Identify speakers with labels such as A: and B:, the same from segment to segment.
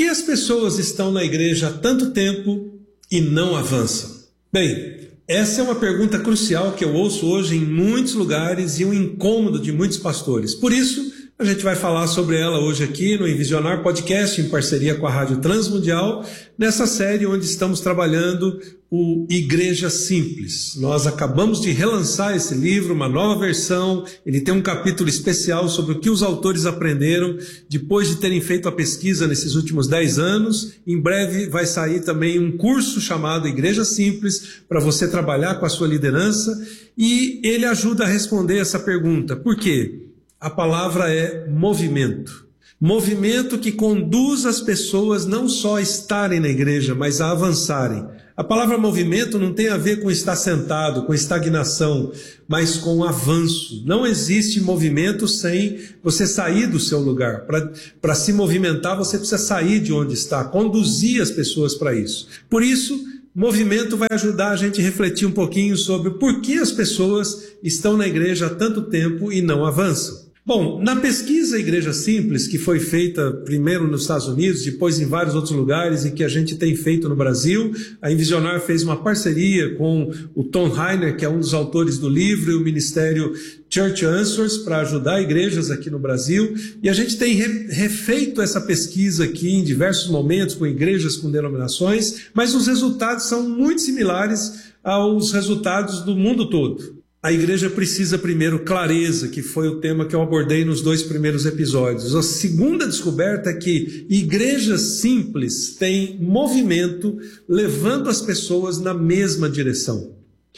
A: que as pessoas estão na igreja há tanto tempo e não avançam? Bem, essa é uma pergunta crucial que eu ouço hoje em muitos lugares e um incômodo de muitos pastores. Por isso, a gente vai falar sobre ela hoje aqui no Envisionar Podcast, em parceria com a Rádio Transmundial, nessa série onde estamos trabalhando o Igreja Simples. Nós acabamos de relançar esse livro, uma nova versão. Ele tem um capítulo especial sobre o que os autores aprenderam depois de terem feito a pesquisa nesses últimos 10 anos. Em breve vai sair também um curso chamado Igreja Simples para você trabalhar com a sua liderança, e ele ajuda a responder essa pergunta. Por quê? A palavra é movimento. Movimento que conduz as pessoas não só a estarem na igreja, mas a avançarem. A palavra movimento não tem a ver com estar sentado, com estagnação, mas com avanço. Não existe movimento sem você sair do seu lugar. Para se movimentar, você precisa sair de onde está, conduzir as pessoas para isso. Por isso, movimento vai ajudar a gente a refletir um pouquinho sobre por que as pessoas estão na igreja há tanto tempo e não avançam. Bom, na pesquisa Igreja Simples, que foi feita primeiro nos Estados Unidos, depois em vários outros lugares e que a gente tem feito no Brasil, a Envisionar fez uma parceria com o Tom Rainer, que é um dos autores do livro, e o Ministério Church Answers, para ajudar igrejas aqui no Brasil, e a gente tem refeito essa pesquisa aqui em diversos momentos com igrejas com denominações, mas os resultados são muito similares aos resultados do mundo todo. A igreja precisa primeiro clareza, que foi o tema que eu abordei nos 2 primeiros episódios. A segunda descoberta é que igrejas simples têm movimento levando as pessoas na mesma direção.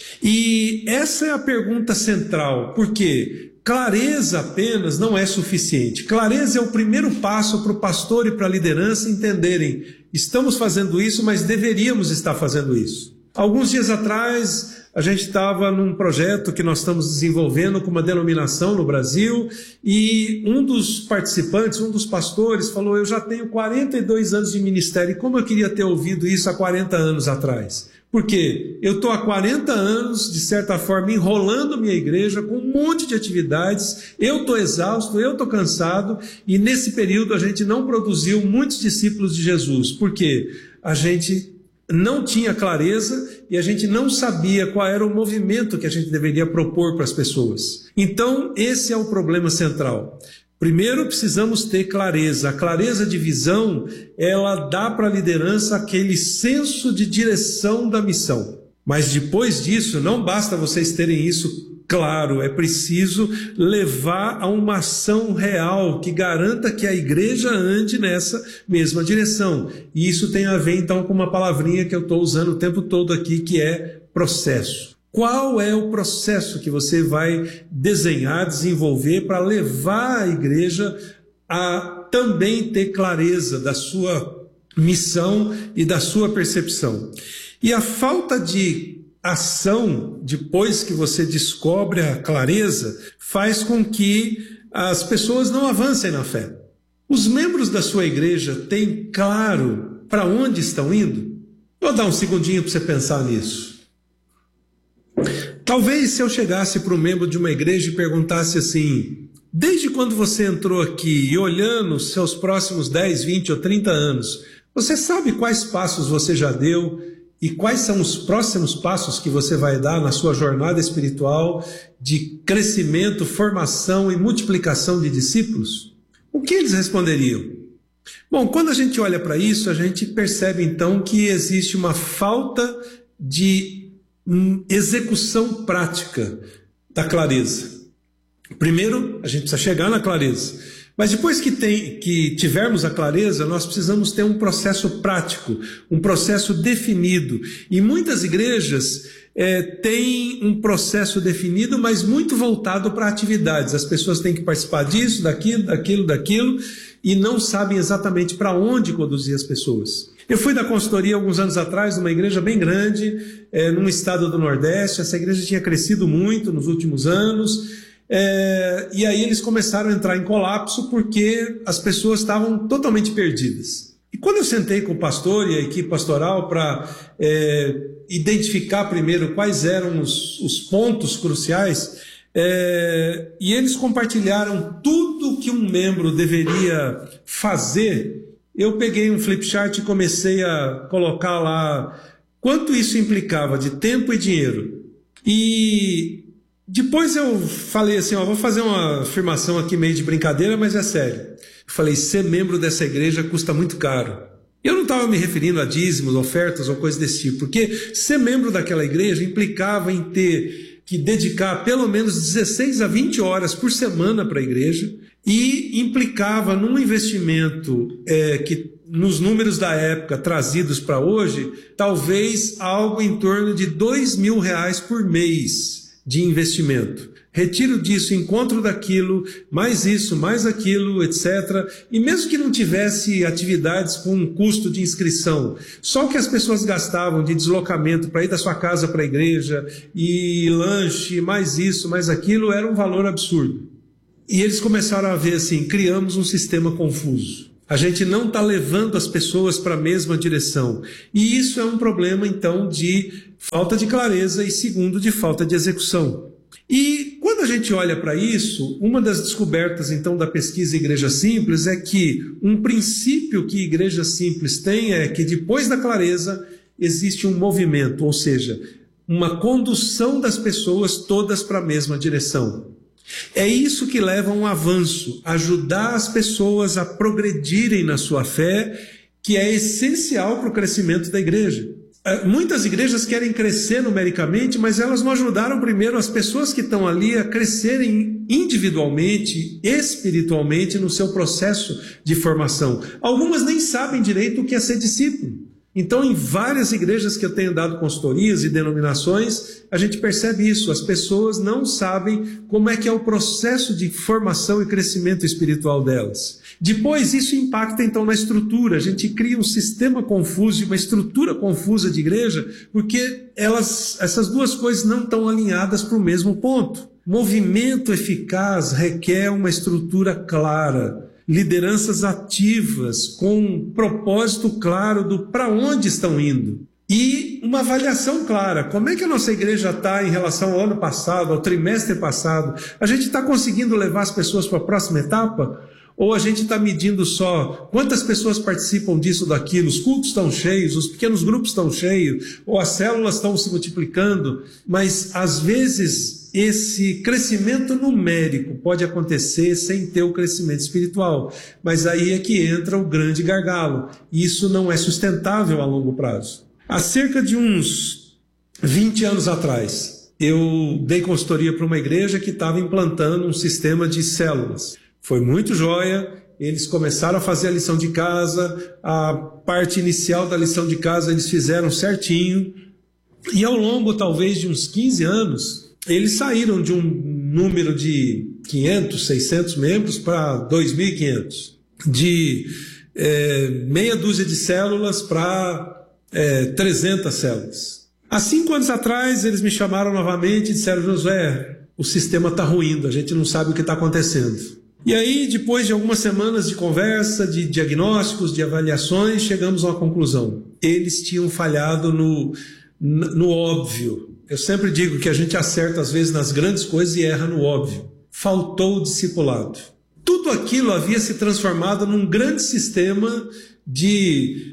A: E essa é a pergunta central, porque clareza apenas não é suficiente. Clareza é o primeiro passo para o pastor e para a liderança entenderem: estamos fazendo isso, mas deveríamos estar fazendo isso. Alguns dias atrás, a gente estava num projeto que nós estamos desenvolvendo com uma denominação no Brasil, e um dos participantes, um dos pastores, falou: eu já tenho 42 anos de ministério, e como eu queria ter ouvido isso há 40 anos atrás. Por quê? Eu estou há 40 anos, de certa forma, enrolando minha igreja com um monte de atividades, eu estou exausto, eu estou cansado, e nesse período a gente não produziu muitos discípulos de Jesus. Por quê? A gente não tinha clareza e a gente não sabia qual era o movimento que a gente deveria propor para as pessoas. Então, esse é o problema central. Primeiro, precisamos ter clareza. A clareza de visão, ela dá para a liderança aquele senso de direção da missão. Mas depois disso, não basta vocês terem isso claro, é preciso levar a uma ação real que garanta que a igreja ande nessa mesma direção. E isso tem a ver, então, com uma palavrinha que eu estou usando o tempo todo aqui, que é processo. Qual é o processo que você vai desenhar, desenvolver para levar a igreja a também ter clareza da sua missão e da sua percepção? E a falta de ação, depois que você descobre a clareza, faz com que as pessoas não avancem na fé. Os membros da sua igreja têm claro para onde estão indo? Vou dar um segundinho para você pensar nisso. Talvez se eu chegasse para um membro de uma igreja e perguntasse assim: desde quando você entrou aqui e olhando os seus próximos 10, 20 ou 30 anos, você sabe quais passos você já deu e quais são os próximos passos que você vai dar na sua jornada espiritual de crescimento, formação e multiplicação de discípulos? O que eles responderiam? Bom, quando a gente olha para isso, a gente percebe então que existe uma falta de execução prática da clareza. Primeiro, a gente precisa chegar na clareza. Mas depois que tivermos a clareza, nós precisamos ter um processo prático, um processo definido. E muitas igrejas têm um processo definido, mas muito voltado para atividades. As pessoas têm que participar disso, daquilo, e não sabem exatamente para onde conduzir as pessoas. Eu fui da consultoria alguns anos atrás, numa igreja bem grande, num estado do Nordeste. Essa igreja tinha crescido muito nos últimos anos. E aí eles começaram a entrar em colapso porque as pessoas estavam totalmente perdidas. E quando eu sentei com o pastor e a equipe pastoral para identificar primeiro quais eram os pontos cruciais, e eles compartilharam tudo que um membro deveria fazer, eu peguei um flipchart e comecei a colocar lá quanto isso implicava de tempo e dinheiro. E depois eu falei assim, vou fazer uma afirmação aqui meio de brincadeira, mas é sério. Eu falei, ser membro dessa igreja custa muito caro. Eu não estava me referindo a dízimos, ofertas ou coisas desse tipo, porque ser membro daquela igreja implicava em ter que dedicar pelo menos 16 a 20 horas por semana para a igreja e implicava num investimento que, nos números da época trazidos para hoje, talvez algo em torno de R$2.000 por mês de investimento. Retiro disso, encontro daquilo, mais isso, mais aquilo, etc. E mesmo que não tivesse atividades com um custo de inscrição, só o que as pessoas gastavam de deslocamento para ir da sua casa para a igreja, e lanche, mais isso, mais aquilo, era um valor absurdo. E eles começaram a ver assim, criamos um sistema confuso. A gente não está levando as pessoas para a mesma direção. E isso é um problema, então, de falta de clareza e, segundo, de falta de execução. E quando a gente olha para isso, uma das descobertas, então, da pesquisa Igreja Simples é que um princípio que Igreja Simples tem é que depois da clareza existe um movimento, ou seja, uma condução das pessoas todas para a mesma direção. É isso que leva a um avanço, ajudar as pessoas a progredirem na sua fé, que é essencial para o crescimento da igreja. Muitas igrejas querem crescer numericamente, mas elas não ajudaram primeiro as pessoas que estão ali a crescerem individualmente, espiritualmente, no seu processo de formação. Algumas nem sabem direito o que é ser discípulo. Então, em várias igrejas que eu tenho dado consultorias e denominações, a gente percebe isso. As pessoas não sabem como é que é o processo de formação e crescimento espiritual delas. Depois, isso impacta então na estrutura. A gente cria um sistema confuso, uma estrutura confusa de igreja, porque essas duas coisas não estão alinhadas para o mesmo ponto. Movimento eficaz requer uma estrutura clara, lideranças ativas, com um propósito claro do para onde estão indo. E uma avaliação clara. Como é que a nossa igreja está em relação ao ano passado, ao trimestre passado? A gente está conseguindo levar as pessoas para a próxima etapa? Ou a gente está medindo só quantas pessoas participam disso, daquilo, os cultos estão cheios, os pequenos grupos estão cheios, ou as células estão se multiplicando, mas às vezes esse crescimento numérico pode acontecer sem ter o crescimento espiritual, mas aí é que entra o grande gargalo, e isso não é sustentável a longo prazo. Há cerca de uns 20 anos atrás, eu dei consultoria para uma igreja que estava implantando um sistema de células. Foi muito joia, eles começaram a fazer a lição de casa, a parte inicial da lição de casa eles fizeram certinho, e ao longo talvez de uns 15 anos, eles saíram de um número de 500, 600 membros para 2.500, de meia dúzia de células para 300 células. Há 5 anos atrás eles me chamaram novamente e disseram: Josué, o sistema está ruindo, a gente não sabe o que está acontecendo. E aí, depois de algumas semanas de conversa, de diagnósticos, de avaliações, chegamos a uma conclusão. Eles tinham falhado no óbvio. Eu sempre digo que a gente acerta às vezes nas grandes coisas e erra no óbvio. Faltou o discipulado. Tudo aquilo havia se transformado num grande sistema de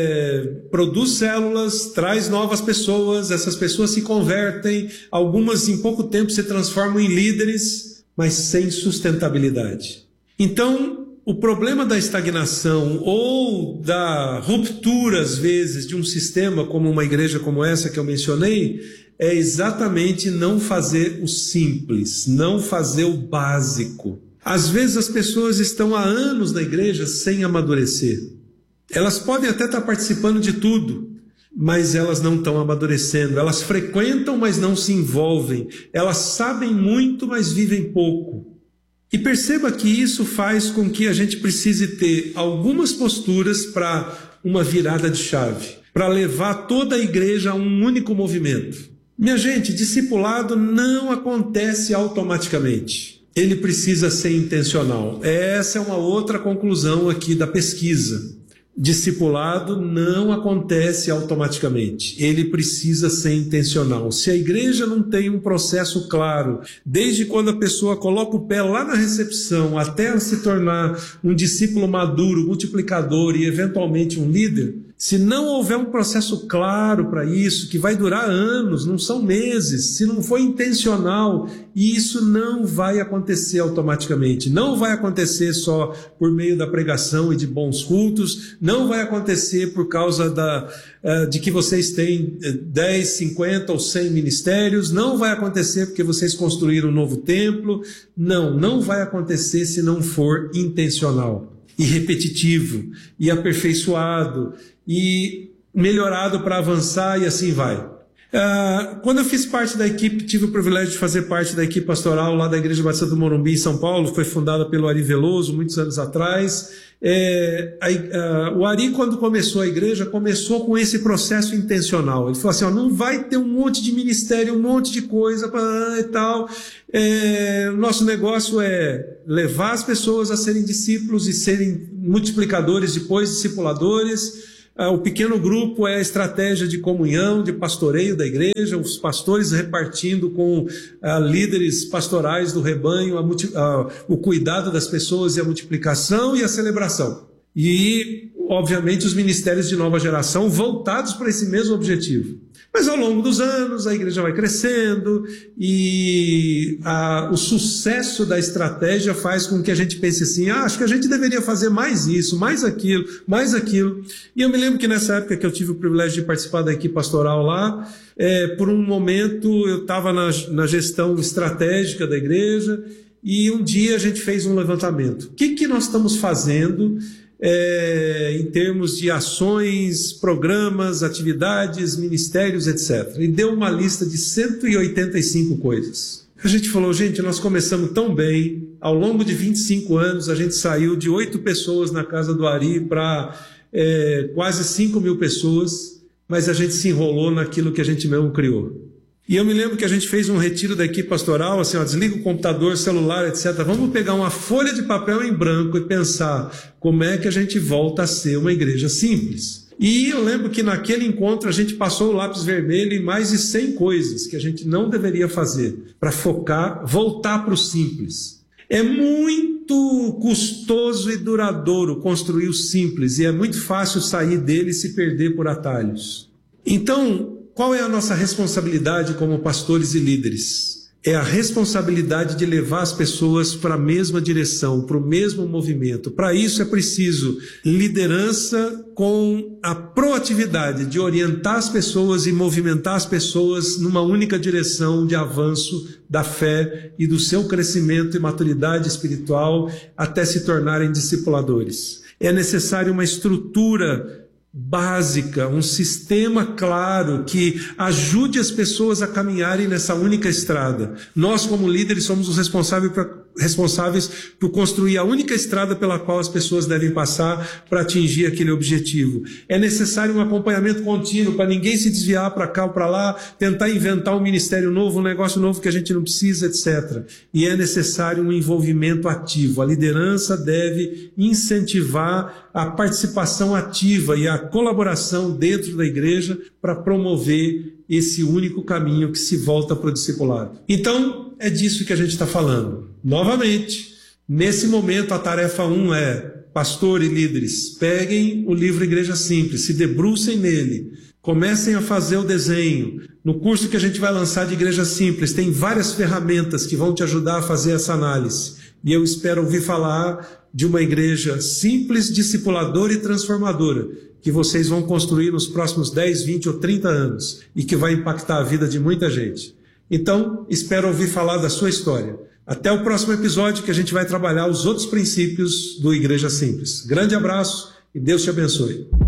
A: produz células, traz novas pessoas, essas pessoas se convertem, algumas em pouco tempo se transformam em líderes, mas sem sustentabilidade. Então, o problema da estagnação ou da ruptura, às vezes, de um sistema como uma igreja como essa que eu mencionei, é exatamente não fazer o simples, não fazer o básico. Às vezes as pessoas estão há anos na igreja sem amadurecer. Elas podem até estar participando de tudo, mas elas não estão amadurecendo. Elas frequentam, mas não se envolvem. Elas sabem muito, mas vivem pouco. E perceba que isso faz com que a gente precise ter algumas posturas para uma virada de chave, para levar toda a igreja a um único movimento. Minha gente, discipulado não acontece automaticamente. Ele precisa ser intencional. Essa é uma outra conclusão aqui da pesquisa. discipulado não acontece automaticamente, ele precisa ser intencional. Se a igreja não tem um processo claro, desde quando a pessoa coloca o pé lá na recepção até ela se tornar um discípulo maduro, multiplicador e eventualmente um líder, se não houver um processo claro para isso, que vai durar anos, não são meses, se não for intencional, isso não vai acontecer automaticamente. Não vai acontecer só por meio da pregação e de bons cultos, não vai acontecer por causa de que vocês têm 10, 50 ou 100 ministérios, não vai acontecer porque vocês construíram um novo templo, não vai acontecer se não for intencional e repetitivo e aperfeiçoado e melhorado para avançar e assim vai. Quando eu fiz parte da equipe, tive o privilégio de fazer parte da equipe pastoral lá da Igreja Batista do Morumbi, em São Paulo, foi fundada pelo Ari Veloso, muitos anos atrás. O Ari, quando começou a igreja, começou com esse processo intencional. Ele falou assim, não vai ter um monte de ministério, um monte de coisa e tal. Nosso negócio é levar as pessoas a serem discípulos e serem multiplicadores, depois discipuladores. O pequeno grupo é a estratégia de comunhão, de pastoreio da igreja, os pastores repartindo com líderes pastorais do rebanho o cuidado das pessoas e a multiplicação e a celebração. E, obviamente, os ministérios de nova geração voltados para esse mesmo objetivo. Mas ao longo dos anos a igreja vai crescendo e o sucesso da estratégia faz com que a gente pense assim, acho que a gente deveria fazer mais isso, mais aquilo, mais aquilo. E eu me lembro que nessa época que eu tive o privilégio de participar da equipe pastoral lá, por um momento eu estava na gestão estratégica da igreja e um dia a gente fez um levantamento. O que nós estamos fazendo em termos de ações, programas, atividades, ministérios, etc. E deu uma lista de 185 coisas. A gente falou, gente, nós começamos tão bem, ao longo de 25 anos a gente saiu de 8 pessoas na casa do Ari para quase 5 mil pessoas, mas a gente se enrolou naquilo que a gente mesmo criou. E eu me lembro que a gente fez um retiro da equipe pastoral, assim, desliga o computador, celular, etc. Vamos pegar uma folha de papel em branco e pensar como é que a gente volta a ser uma igreja simples. E eu lembro que naquele encontro a gente passou o lápis vermelho em mais de 100 coisas que a gente não deveria fazer para focar, voltar para o simples. É muito custoso e duradouro construir o simples e é muito fácil sair dele e se perder por atalhos. Então, qual é a nossa responsabilidade como pastores e líderes? É a responsabilidade de levar as pessoas para a mesma direção, para o mesmo movimento. Para isso é preciso liderança com a proatividade de orientar as pessoas e movimentar as pessoas numa única direção de avanço da fé e do seu crescimento e maturidade espiritual até se tornarem discipuladores. É necessário uma estrutura básica, um sistema claro que ajude as pessoas a caminharem nessa única estrada. Nós, como líderes, somos os responsáveis por construir a única estrada pela qual as pessoas devem passar para atingir aquele objetivo. É necessário um acompanhamento contínuo para ninguém se desviar para cá ou para lá, tentar inventar um ministério novo, um negócio novo que a gente não precisa, etc. E é necessário um envolvimento ativo. A liderança deve incentivar a participação ativa e a colaboração dentro da igreja para promover esse único caminho que se volta para o discipulado. Então, é disso que a gente está falando. Novamente, nesse momento a tarefa 1 é, pastor e líderes, peguem o livro Igreja Simples, se debrucem nele, comecem a fazer o desenho. No curso que a gente vai lançar de Igreja Simples, tem várias ferramentas que vão te ajudar a fazer essa análise. E eu espero ouvir falar de uma igreja simples, discipuladora e transformadora, que vocês vão construir nos próximos 10, 20 ou 30 anos e que vai impactar a vida de muita gente. Então, espero ouvir falar da sua história. Até o próximo episódio que a gente vai trabalhar os outros princípios do Igreja Simples. Grande abraço e Deus te abençoe.